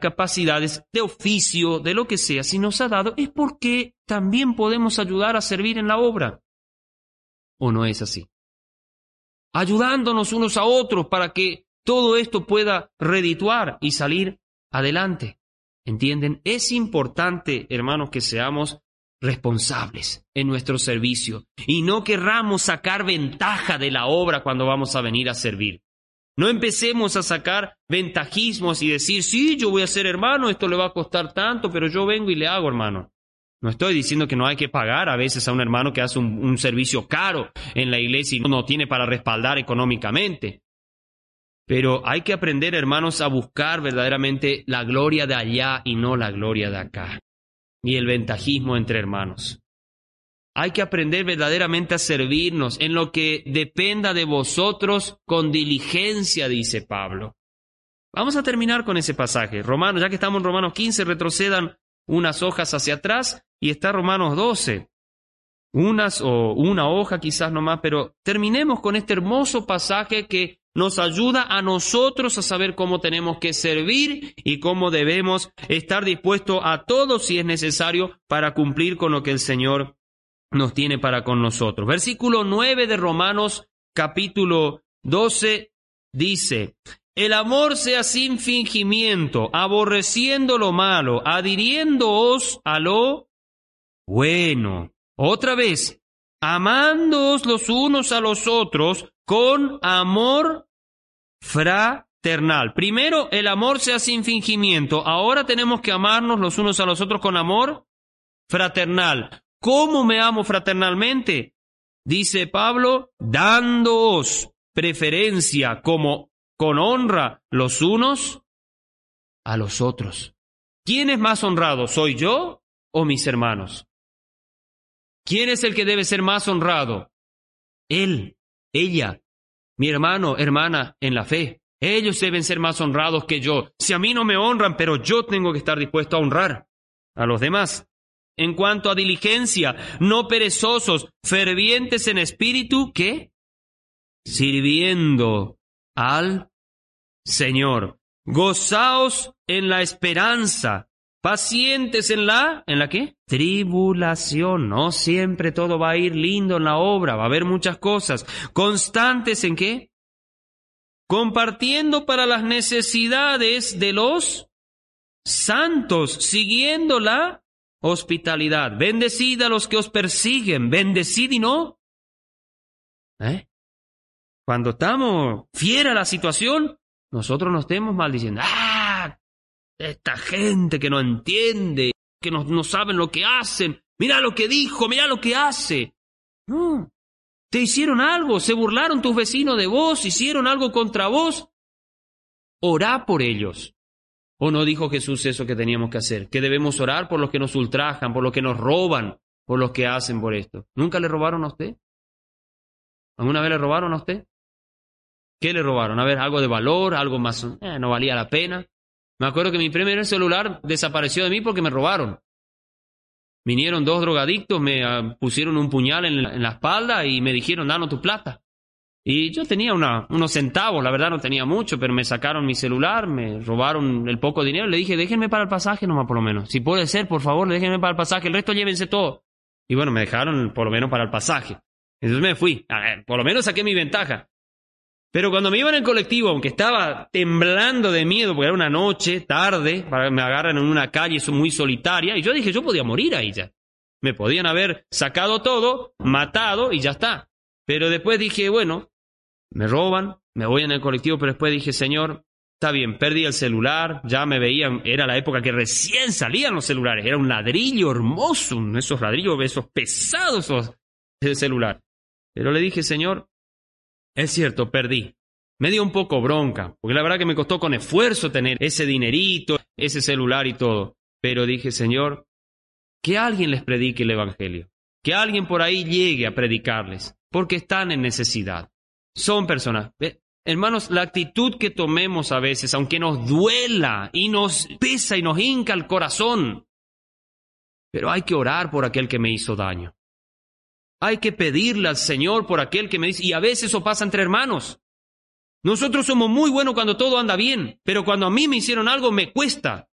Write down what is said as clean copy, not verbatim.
capacidades de oficio, de lo que sea, si nos ha dado, es porque también podemos ayudar a servir en la obra. ¿O no es así? Ayudándonos unos a otros para que todo esto pueda redituar y salir adelante. ¿Entienden? Es importante, hermanos, que seamos responsables en nuestro servicio y no querramos sacar ventaja de la obra cuando vamos a venir a servir. No empecemos a sacar ventajismos y decir, sí, yo voy a ser hermano, esto le va a costar tanto, pero yo vengo y le hago, hermano. No estoy diciendo que no hay que pagar a veces a un hermano que hace un servicio caro en la iglesia y no tiene para respaldar económicamente. Pero hay que aprender, hermanos, a buscar verdaderamente la gloria de allá y no la gloria de acá. Y el ventajismo entre hermanos. Hay que aprender verdaderamente a servirnos en lo que dependa de vosotros con diligencia, dice Pablo. Vamos a terminar con ese pasaje. Romanos, ya que estamos en Romanos 15, retrocedan unas hojas hacia atrás y está Romanos 12. Una hoja quizás nomás, pero terminemos con este hermoso pasaje que nos ayuda a nosotros a saber cómo tenemos que servir y cómo debemos estar dispuestos a todo si es necesario para cumplir con lo que el Señor nos tiene para con nosotros. Versículo 9 de Romanos capítulo 12 dice: el amor sea sin fingimiento, aborreciendo lo malo, adhiriéndoos a lo bueno. Otra vez, amándoos los unos a los otros con amor fraternal. Primero, el amor sea sin fingimiento. Ahora tenemos que amarnos los unos a los otros con amor fraternal. ¿Cómo me amo fraternalmente? Dice Pablo, dándoos preferencia como con honra los unos a los otros. ¿Quién es más honrado? ¿Soy yo o mis hermanos? ¿Quién es el que debe ser más honrado? Él, ella, mi hermano, hermana en la fe. Ellos deben ser más honrados que yo. Si a mí no me honran, pero yo tengo que estar dispuesto a honrar a los demás. En cuanto a diligencia, no perezosos, fervientes en espíritu, ¿qué? Sirviendo al Señor. Gozaos en la esperanza. Pacientes en la ¿qué? Tribulación. No siempre todo va a ir lindo en la obra, va a haber muchas cosas. Constantes en ¿qué? Compartiendo para las necesidades de los santos, siguiendo la hospitalidad. Bendecid a los que os persiguen, bendecid y no. Cuando estamos fiera la situación, nosotros no estemos maldiciendo. Esta gente que no entiende, que no saben lo que hacen. Mira lo que dijo, mira lo que hace. No. Te hicieron algo, se burlaron tus vecinos de vos, hicieron algo contra vos. Orá por ellos. ¿O no dijo Jesús eso que teníamos que hacer? Que debemos orar por los que nos ultrajan, por los que nos roban, por los que hacen por esto. ¿Nunca le robaron a usted? ¿Alguna vez le robaron a usted? ¿Qué le robaron? A ver, algo de valor, algo más, no valía la pena. Me acuerdo que mi primer celular desapareció de mí porque me robaron. Vinieron 2 drogadictos, me pusieron un puñal en la espalda y me dijeron, danos tu plata. Y yo tenía unos centavos, la verdad no tenía mucho, pero me sacaron mi celular, me robaron el poco dinero. Le dije, déjenme para el pasaje nomás por lo menos. Si puede ser, por favor, déjenme para el pasaje, el resto llévense todo. Y bueno, me dejaron por lo menos para el pasaje. Entonces me fui, por lo menos saqué mi ventaja. Pero cuando me iba en el colectivo, aunque estaba temblando de miedo, porque era una noche, tarde, me agarran en una calle muy solitaria, y yo dije, yo podía morir ahí ya. Me podían haber sacado todo, matado, y ya está. Pero después dije, bueno, me roban, me voy en el colectivo, pero después dije, Señor, está bien, perdí el celular, ya me veían, era la época que recién salían los celulares, era un ladrillo hermoso, esos ladrillos, esos pesados, ese celular. Pero le dije, Señor, es cierto, perdí. Me dio un poco bronca, porque la verdad que me costó con esfuerzo tener ese dinerito, ese celular y todo. Pero dije, Señor, que alguien les predique el Evangelio. Que alguien por ahí llegue a predicarles, porque están en necesidad. Son personas. Hermanos, la actitud que tomemos a veces, aunque nos duela y nos pesa y nos hinca el corazón, pero hay que orar por aquel que me hizo daño. Hay que pedirle al Señor por aquel que me dice, y a veces eso pasa entre hermanos. Nosotros somos muy buenos cuando todo anda bien, pero cuando a mí me hicieron algo me cuesta.